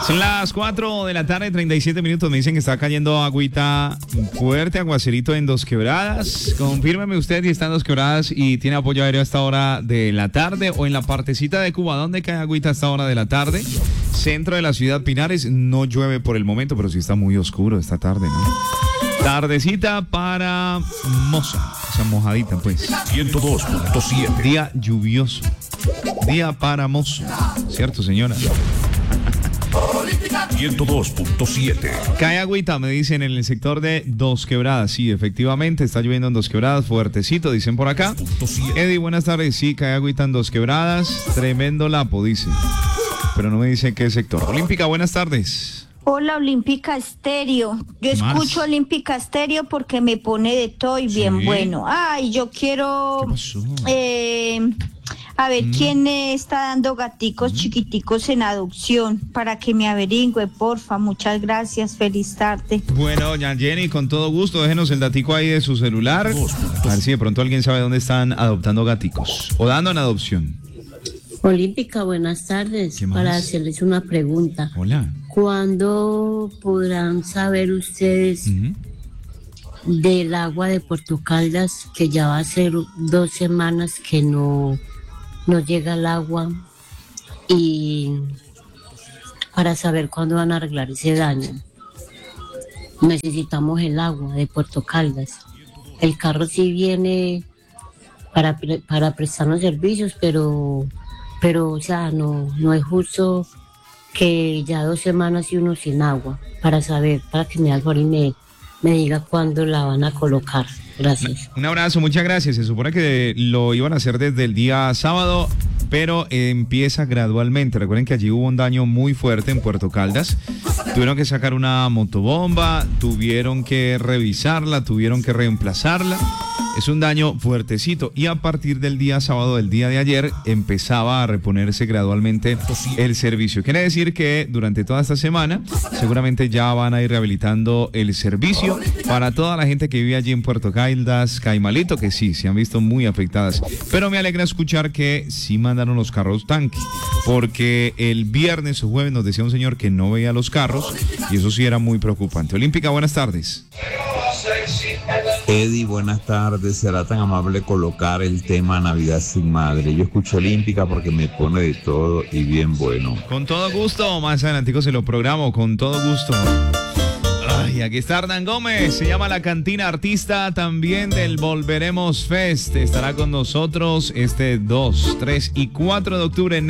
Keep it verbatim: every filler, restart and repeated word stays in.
Son las cuatro de la tarde, treinta y siete minutos. Me dicen que está cayendo agüita fuerte, aguacerito en Dos Quebradas. Confírmeme usted si está en Dos Quebradas y tiene apoyo aéreo a esta hora de la tarde o en la partecita de Cuba. ¿Dónde cae agüita a esta hora de la tarde? Centro de la ciudad Pinares. No llueve por el momento, pero sí está muy oscuro esta tarde, ¿no? Tardecita para Moza. O sea, mojadita, pues. ciento dos punto siete. Día lluvioso. Día para Moza. ¿Cierto, señora? ciento dos punto siete. Cae agüita, me dicen, en el sector de Dos Quebradas. Sí, efectivamente, está lloviendo en Dos Quebradas, fuertecito, dicen por acá. Eddie, buenas tardes. Sí, cae agüita en Dos Quebradas. Tremendo lapo, dice. Pero no me dicen qué sector. Olímpica, buenas tardes. Hola, Olímpica Estéreo. Yo escucho más? Olímpica Estéreo porque me pone de todo y bien ¿Sí? bueno. Ay, yo quiero... ¿Qué pasó? Eh, a ver, Mm. ¿quién eh, está dando gaticos Mm. chiquiticos en adopción? Para que me averigüe, porfa. Muchas gracias. Feliz tarde. Bueno, doña Jenny, con todo gusto, déjenos el datico ahí de su celular. A ver si de pronto alguien sabe dónde están adoptando gaticos o dando en adopción. Olímpica, buenas tardes. ¿Qué más? Para hacerles una pregunta. Hola. ¿Cuándo podrán saber ustedes Ujú. del agua de Puerto Caldas, que ya va a ser dos semanas que no, no llega el agua, y para saber cuándo van a arreglar ese daño? Necesitamos el agua de Puerto Caldas. El carro sí viene para, pre- para prestarnos servicios, pero, pero o sea, no, no es justo que ya dos semanas y uno sin agua, para saber, para que me haga y me, me diga cuándo la van a colocar. Gracias. Un abrazo, muchas gracias. Se supone que lo iban a hacer desde el día sábado, pero eh, empieza gradualmente. Recuerden que allí hubo un daño muy fuerte en Puerto Caldas. Tuvieron que sacar una motobomba, tuvieron que revisarla, tuvieron que reemplazarla. Es un daño fuertecito y a partir del día sábado, del día de ayer, empezaba a reponerse gradualmente el servicio. Quiere decir que durante toda esta semana seguramente ya van a ir rehabilitando el servicio para toda la gente que vive allí en Puerto Caldas, Caimalito, que sí, se han visto muy afectadas. Pero me alegra escuchar que sí mandaron los carros tanque, porque el viernes o jueves nos decía un señor que no veía los carros y eso sí era muy preocupante. Olímpica, buenas tardes. Eddie, buenas tardes. ¿Será tan amable colocar el tema Navidad sin Madre? Yo escucho Olímpica porque me pone de todo y bien bueno. Con todo gusto, más adelantico se lo programo, con todo gusto. Ay, aquí está Hernán Gómez, se llama La Cantina, artista también del Volveremos Fest. Estará con nosotros este dos, tres y cuatro de octubre en